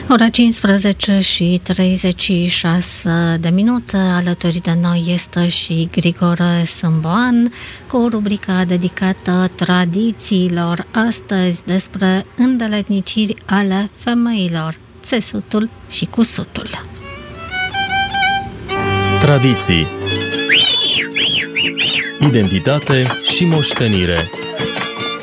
Ora 15 și 36 de minute. Alături de noi este și Grigore Sâmboan cu rubrica dedicată tradițiilor astăzi despre îndeletniciri ale femeilor, țesutul și cusutul. Tradiții, identitate și moștenire.